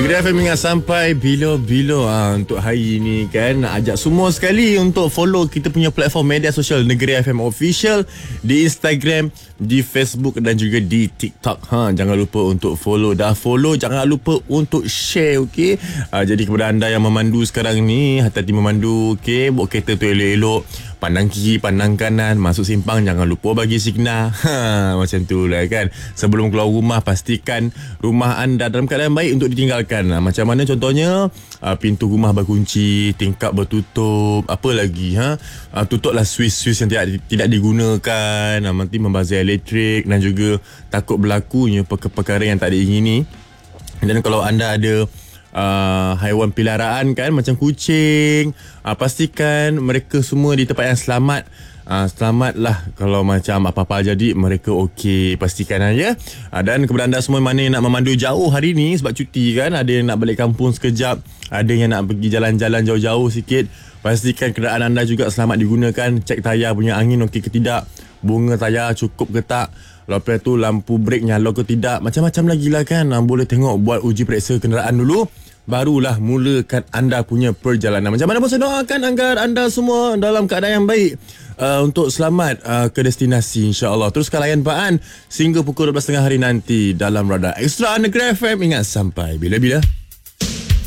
Negeri FM ingat sampai bila-bila untuk hari ni kan. Nak ajak semua sekali untuk follow kita punya platform media sosial Negeri FM Official di Instagram, di Facebook dan juga di TikTok. Jangan lupa untuk follow. Dah follow, jangan lupa untuk share, okey? Jadi kepada anda yang memandu sekarang ni, hati-hati memandu, okey? Bawa kereta tu elok-elok. Pandang kiri, pandang kanan, masuk simpang jangan lupa bagi signal. Macam tu lah kan. Sebelum keluar rumah, pastikan rumah anda dalam keadaan baik untuk ditinggalkan. Macam mana contohnya, pintu rumah berkunci, tingkap bertutup, apa lagi? Tutuplah switch-switch yang tidak digunakan, nanti membazir elektrik dan juga takut berlakunya perkara yang tak diingini. Dan kalau anda ada haiwan peliharaan kan, macam kucing, pastikan mereka semua di tempat yang selamat. Selamatlah. Kalau macam apa-apa jadi, mereka okey, pastikan ya. Dan kepada anda semua mana yang nak memandu jauh hari ni sebab cuti kan, ada yang nak balik kampung sekejap, ada yang nak pergi jalan-jalan jauh-jauh sikit, pastikan kenderaan anda juga selamat digunakan. Cek tayar punya angin okey ke tidak, bunga tayar cukup ke tak, lepas tu lampu brek nyala ke tidak, macam-macam lagi lah kan. Boleh tengok, buat uji periksa kenderaan dulu, barulah mulakan anda punya perjalanan. Macam mana pun saya doakan agar anda semua dalam keadaan yang baik untuk selamat ke destinasi, insya-Allah. Teruskan layan Paan sehingga pukul 12.30 hari nanti dalam Radar Extra Negeri FM. Ingat sampai bila-bila.